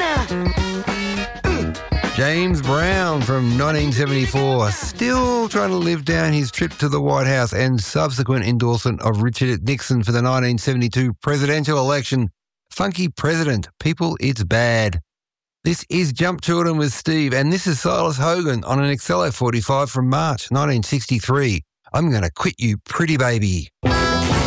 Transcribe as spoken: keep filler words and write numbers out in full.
James Brown from nineteen seventy-four, still trying to live down his trip to the White House and subsequent endorsement of Richard Nixon for the nineteen seventy-two presidential election. Funky president. People, it's bad. This is Jump Children with Steve, and this is Silas Hogan on an Excello forty-five from March nineteen sixty-three. I'm going to quit you, pretty baby.